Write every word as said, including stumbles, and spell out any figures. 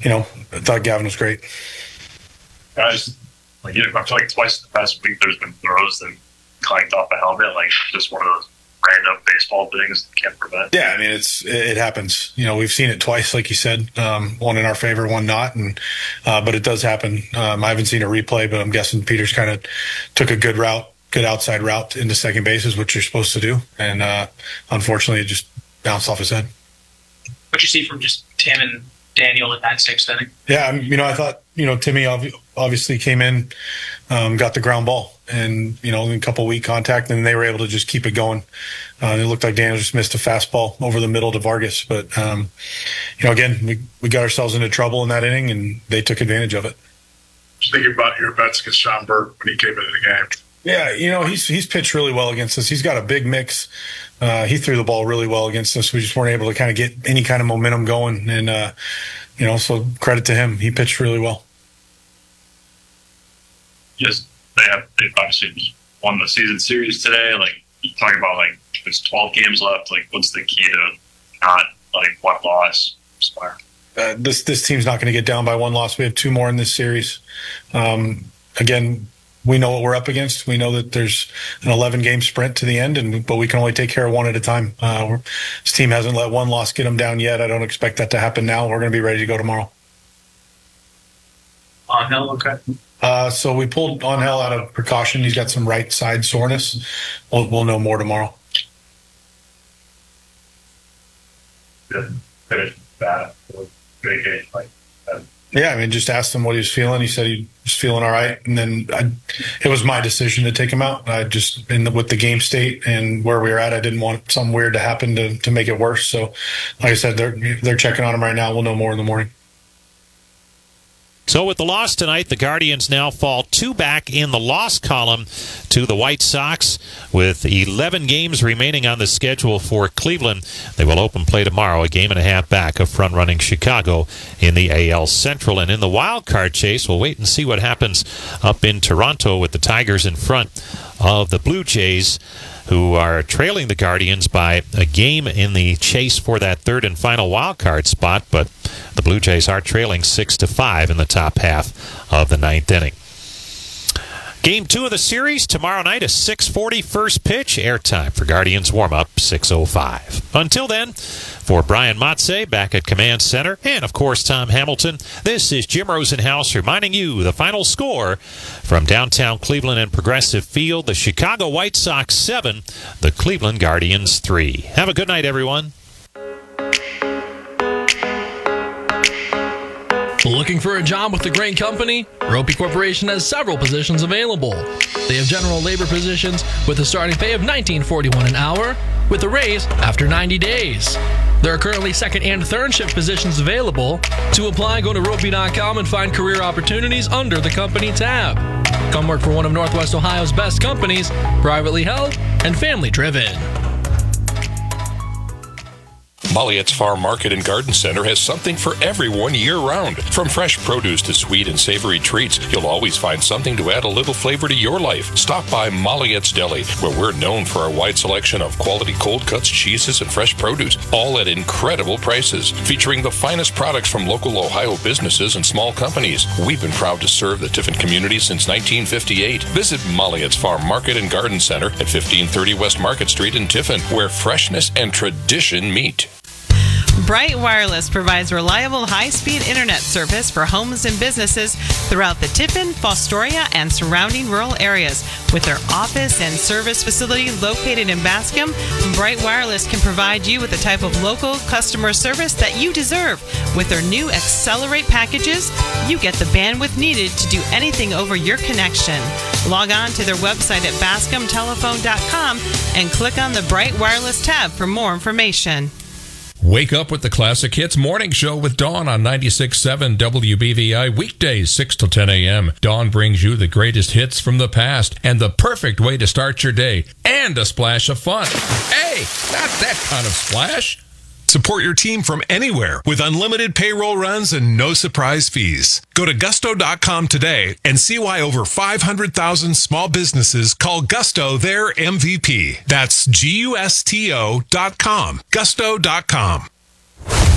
you know, I thought Gavin was great. Guys, like, I feel like twice in the past week there's been throws that clanked off a helmet, like just one of those random baseball things that can't prevent. Yeah, I mean, it's it happens. You know, we've seen it twice, like you said, um, one in our favor, one not, and uh, but it does happen. Um, I haven't seen a replay, but I'm guessing Peters kind of took a good route, good outside route into second base, is what you're supposed to do, and uh, unfortunately, it just bounced off his head. What you see from just Tim and Daniel in that sixth inning? Yeah, you know, I thought, you know, Timmy obviously came in, um, got the ground ball, and, you know, in a couple weak contact, and they were able to just keep it going. Uh, it looked like Daniel just missed a fastball over the middle to Vargas. But, um, you know, again, we, we got ourselves into trouble in that inning, and they took advantage of it. Just thinking about your bets against Sean Burke when he came into the game. Yeah, you know, he's he's pitched really well against us. He's got a big mix. Uh, he threw the ball really well against us. We just weren't able to kind of get any kind of momentum going. And, uh, you know, so credit to him. He pitched really well. Just, they have, they obviously just won the season series today. Like, you talk about, like, there's twelve games left. Like, what's the key to not, like, one loss inspire? Uh, this, this team's not going to get down by one loss. We have two more in this series. Um, again, we know what we're up against. We know that there's an eleven-game sprint to the end, and but we can only take care of one at a time. Uh, we're, this team hasn't let one loss get them down yet. I don't expect that to happen now. We're going to be ready to go tomorrow. Angel, okay. Uh, so we pulled Angel out of precaution. He's got some right side soreness. We'll, we'll know more tomorrow. Good. Good. Bad. Good game. Like, bad. Yeah, I mean, just asked him what he was feeling. He said he was feeling all right, and then I, it was my decision to take him out. I just, in the, with the game state and where we were at, I didn't want something weird to happen to, to make it worse. So, like I said, they're they're checking on him right now. We'll know more in the morning. So with the loss tonight, the Guardians now fall two back in the loss column to the White Sox with eleven games remaining on the schedule for Cleveland. They will open play tomorrow, a game and a half back of front-running Chicago in the A L Central. And in the wild card chase, we'll wait and see what happens up in Toronto with the Tigers in front of the Blue Jays, who are trailing the Guardians by a game in the chase for that third and final wild card spot, but the Blue Jays are trailing six to five in the top half of the ninth inning. Game two of the series tomorrow night, a six forty first pitch. Airtime for Guardians warm-up, six oh five. Until then, for Brian Motze back at Command Center, and of course Tom Hamilton, this is Jim Rosenhaus reminding you the final score from downtown Cleveland and Progressive Field: the Chicago White Sox seven, the Cleveland Guardians three. Have a good night, everyone. Looking for a job with the great company? Ropey Corporation has several positions available. They have general labor positions with a starting pay of nineteen forty-one an hour, with a raise after ninety days. There are currently second and third shift positions available. To apply, go to ropey dot com and find career opportunities under the company tab. Come work for one of Northwest Ohio's best companies, privately held and family driven. Molliet's Farm Market and Garden Center has something for everyone year-round. From fresh produce to sweet and savory treats, you'll always find something to add a little flavor to your life. Stop by Molliet's Deli, where we're known for our wide selection of quality cold cuts, cheeses, and fresh produce, all at incredible prices. Featuring the finest products from local Ohio businesses and small companies. We've been proud to serve the Tiffin community since nineteen fifty-eight. Visit Molliet's Farm Market and Garden Center at fifteen thirty West Market Street in Tiffin, where freshness and tradition meet. Bright Wireless provides reliable high-speed internet service for homes and businesses throughout the Tiffin, Fostoria, and surrounding rural areas. With their office and service facility located in Bascom, Bright Wireless can provide you with the type of local customer service that you deserve. With their new Accelerate packages, you get the bandwidth needed to do anything over your connection. Log on to their website at bascom telephone dot com and click on the Bright Wireless tab for more information. Wake up with the Classic Hits Morning Show with Dawn on ninety-six point seven W B V I, weekdays six to ten a.m. Dawn brings you the greatest hits from the past and the perfect way to start your day, and a splash of fun. Hey, not that kind of splash. Support your team from anywhere with unlimited payroll runs and no surprise fees. Go to gusto dot com today and see why over five hundred thousand small businesses call Gusto their M V P. That's G U S T O dot com. gusto dot com.